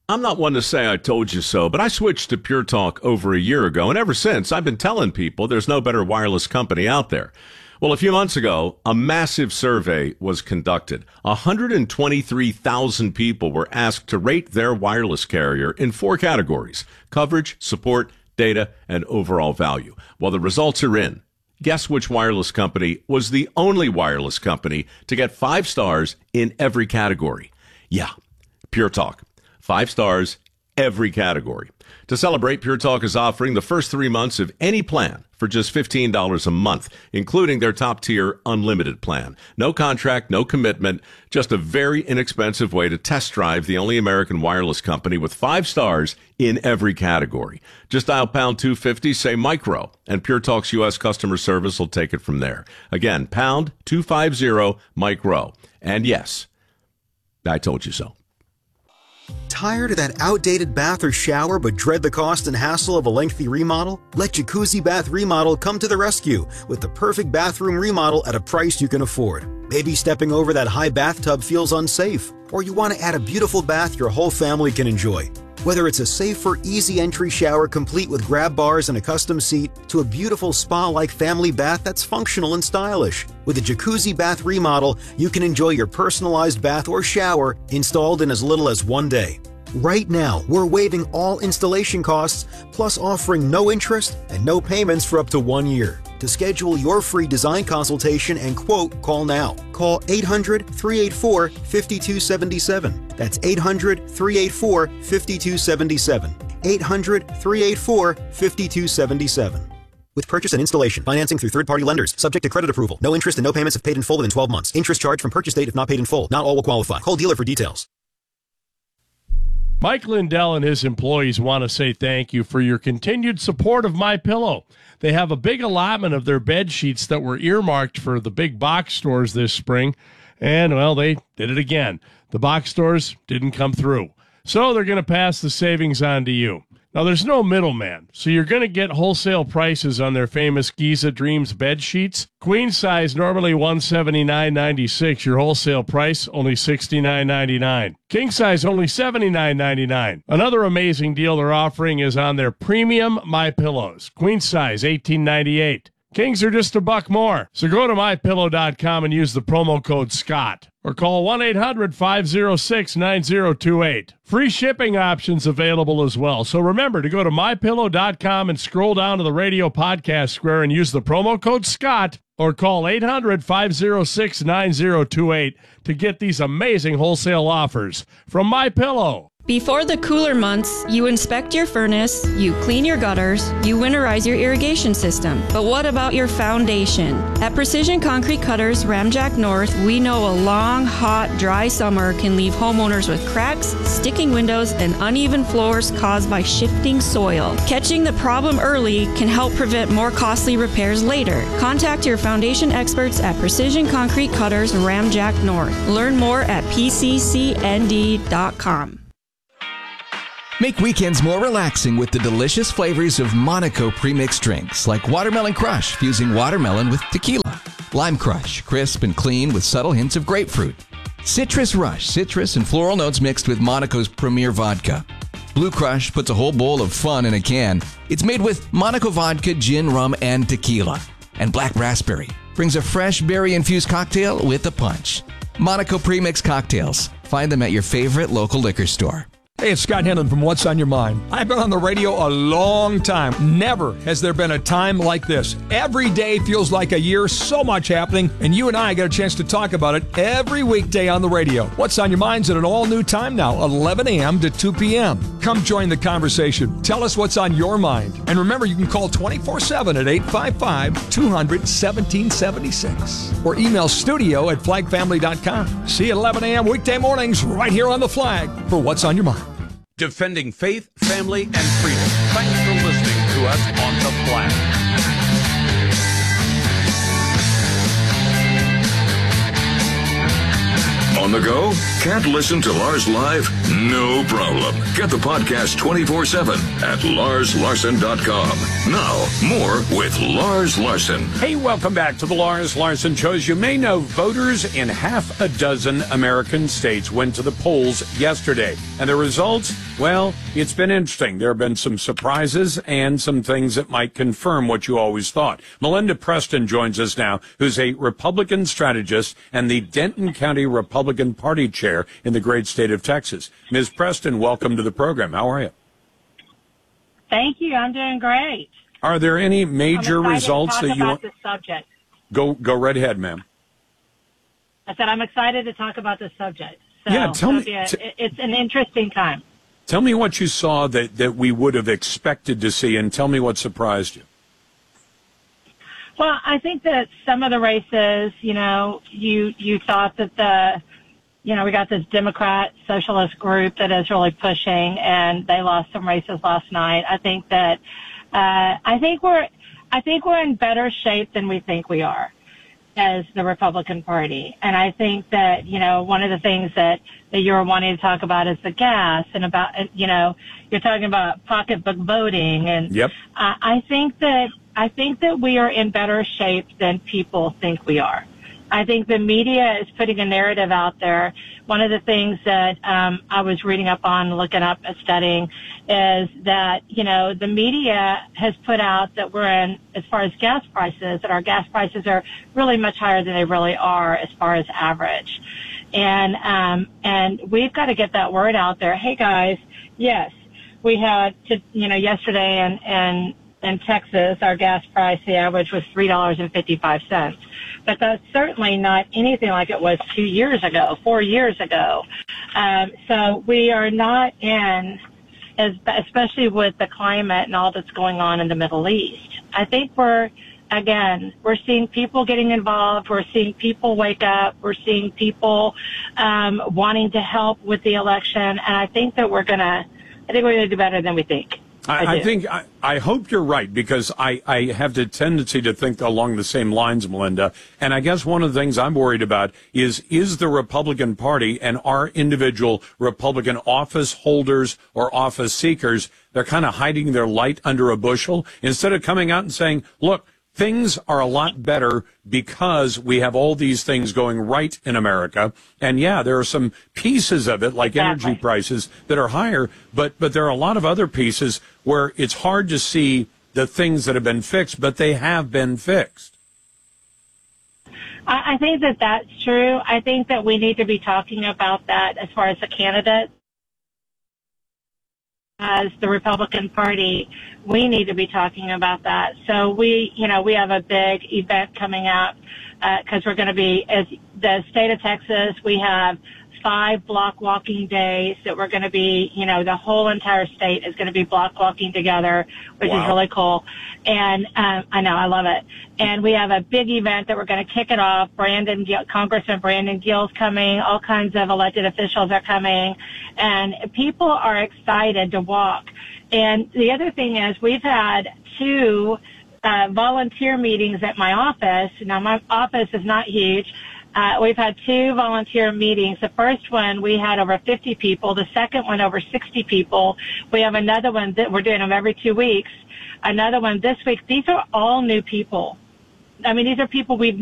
I'm not one to say I told you so, but I switched to Pure Talk over a year ago, and ever since, I've been telling people there's no better wireless company out there. Well, a few months ago, a massive survey was conducted. 123,000 people were asked to rate their wireless carrier in 4 categories: coverage, support, data, and overall value. Well, the results are in. Guess which wireless company was the only wireless company to get 5 stars in every category? Yeah, Pure Talk. 5 stars, every category. To celebrate, Pure Talk is offering the first 3 months of any plan for just $15 a month, including their top-tier unlimited plan. No contract, no commitment, just a very inexpensive way to test drive the only American wireless company with 5 stars in every category. Just dial pound 250, say micro, and Pure Talk's U.S. customer service will take it from there. Again, pound 250 micro. And yes, I told you so. Tired of that outdated bath or shower but dread the cost and hassle of a lengthy remodel? Let Jacuzzi Bath Remodel come to the rescue with the perfect bathroom remodel at a price you can afford. Maybe stepping over that high bathtub feels unsafe, or you want to add a beautiful bath your whole family can enjoy. Whether it's a safer, easy entry shower complete with grab bars and a custom seat, to a beautiful spa-like family bath that's functional and stylish. With a Jacuzzi Bath Remodel, you can enjoy your personalized bath or shower installed in as little as 1 day. Right now, we're waiving all installation costs, plus offering no interest and no payments for up to 1 year. To schedule your free design consultation and quote, call now. Call 800-384-5277. That's 800-384-5277. 800-384-5277. With purchase and installation, financing through third-party lenders, subject to credit approval. No interest and no payments if paid in full within 12 months. Interest charged from purchase date if not paid in full. Not all will qualify. Call dealer for details. Mike Lindell and his employees want to say thank you for your continued support of MyPillow. They have a big allotment of their bed sheets that were earmarked for the big box stores this spring, and, well, they did it again. The box stores didn't come through, so they're going to pass the savings on to you. Now, there's no middleman, so you're going to get wholesale prices on their famous Giza Dreams bed sheets. Queen size, normally $179.96. Your wholesale price, only $69.99. King size, only $79.99. Another amazing deal they're offering is on their premium MyPillows. Queen size, $18.98. Kings are just $1 more. So go to MyPillow.com and use the promo code SCOTT. Or call 1-800-506-9028. Free shipping options available as well. So remember to go to MyPillow.com and scroll down to the radio podcast square and use the promo code SCOTT. Or call 800-506-9028 to get these amazing wholesale offers from MyPillow. Before the cooler months, you inspect your furnace, you clean your gutters, you winterize your irrigation system. But what about your foundation? At Precision Concrete Cutters, Ramjack North, we know a long, hot, dry summer can leave homeowners with cracks, sticking windows, and uneven floors caused by shifting soil. Catching the problem early can help prevent more costly repairs later. Contact your foundation experts at Precision Concrete Cutters, Ramjack North. Learn more at pccnd.com. Make weekends more relaxing with the delicious flavors of Monaco premixed drinks, like Watermelon Crush, fusing watermelon with tequila. Lime Crush, crisp and clean with subtle hints of grapefruit. Citrus Rush, citrus and floral notes mixed with Monaco's premier vodka. Blue Crush puts a whole bowl of fun in a can. It's made with Monaco vodka, gin, rum, and tequila. And Black Raspberry brings a fresh berry-infused cocktail with a punch. Monaco premixed cocktails. Find them at your favorite local liquor store. Hey, it's Scott Henlon from What's on Your Mind. I've been on the radio a long time. Never has there been a time like this. Every day feels like a year, so much happening, and you and I get a chance to talk about it every weekday on the radio. What's on Your Mind's at an all-new time now, 11 a.m. to 2 p.m. Come join the conversation. Tell us what's on your mind. And remember, you can call 24/7 at 855-200-1776 or email studio@flagfamily.com. See you at 11 a.m. weekday mornings right here on The Flag for What's on Your Mind. Defending faith, family, and freedom. Thanks for listening to us on The Flag. On the go, Can't listen to Lars live? No problem. Get the podcast 24/7 at LarsLarson.com. Now, more with Lars Larson. Hey, welcome back to the Lars Larson Show. As you may know, voters in half a dozen American states went to the polls yesterday. And the results, well, it's been interesting. There have been some surprises and some things that might confirm what you always thought. Melinda Preston joins us now, who's a Republican strategist and the Denton County Republican Party chair in the great state of Texas. Ms. Preston, welcome to the program. How are you? Thank you. I'm doing great. Are there any major results that you want? This subject. Go right ahead, ma'am. I said I'm excited to talk about this subject. So yeah, tell me. It's an interesting time. Tell me what you saw that we would have expected to see, and tell me what surprised you. Well, I think that some of the races, you thought that we got this Democrat socialist group that is really pushing, and they lost some races last night. I think that I think we're in better shape than we think we are as the Republican Party. And I think that, one of the things that you were wanting to talk about is the gas, and about, you're talking about pocketbook voting. And yep. I think that we are in better shape than people think we are. I think the media is putting a narrative out there. One of the things that I was reading up on, looking up and studying, is that, the media has put out that we're in, as far as gas prices, that our gas prices are really much higher than they really are as far as average. And we've got to get that word out there. Hey, guys, yes, we had, yesterday in Texas, our gas price, the average was $3.55. But that's certainly not anything like it was 2 years ago, 4 years ago. So we are not in, especially with the climate and all that's going on in the Middle East. I think we're seeing people getting involved. We're seeing people wake up. We're seeing people wanting to help with the election. And I think that we're going to do better than we think. I hope you're right, because I have the tendency to think along the same lines, Melinda. And I guess one of the things I'm worried about is the Republican Party and our individual Republican office holders or office seekers, they're kind of hiding their light under a bushel instead of coming out and saying, look, things are a lot better because we have all these things going right in America. And yeah, there are some pieces of it, like energy prices, that are higher, but there are a lot of other pieces where it's hard to see the things that have been fixed, but they have been fixed. I think that that's true. I think that we need to be talking about that as far as the candidates. As the Republican Party, we need to be talking about that. So we have a big event coming up because we're going to be, as the state of Texas, we have 5 block walking days that we're going to be, the whole entire state is going to be block walking together, which is really cool. And I know, I love it. And we have a big event that we're going to kick it off. Congressman Brandon Gill's coming. All kinds of elected officials are coming. And people are excited to walk. And the other thing is we've had 2 volunteer meetings at my office. Now, my office is not huge. We've had 2 volunteer meetings. The first one, we had over 50 people. The second one, over 60 people. We have another one that we're doing them every 2 weeks. Another one this week. These are all new people. I mean, these are people we've